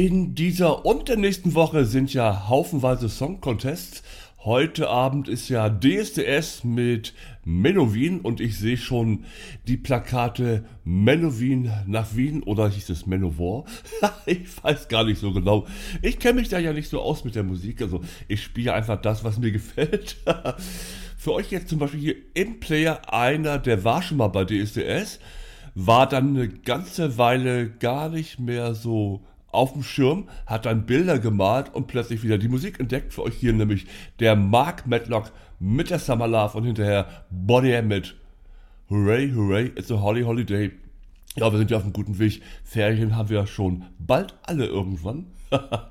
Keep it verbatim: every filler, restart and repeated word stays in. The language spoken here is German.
In dieser und der nächsten Woche sind ja haufenweise Song Contests. Heute Abend ist ja D S D S mit Menowin und ich sehe schon die Plakate Menowin nach Wien oder hieß es Manowar? Ich weiß gar nicht so genau. Ich kenne mich da ja nicht so aus mit der Musik, also ich spiele einfach das, was mir gefällt. Für euch jetzt zum Beispiel hier im Player einer, der war schon mal bei D S D S, war dann eine ganze Weile gar nicht mehr so auf dem Schirm, hat dann Bilder gemalt und plötzlich wieder die Musik entdeckt. Für euch hier nämlich der Mark Medlock mit der Summer Love und hinterher Bonnie M mit Hooray, hooray, it's a holly holiday. Ja, wir sind ja auf einem guten Weg. Ferien haben wir ja schon bald alle irgendwann.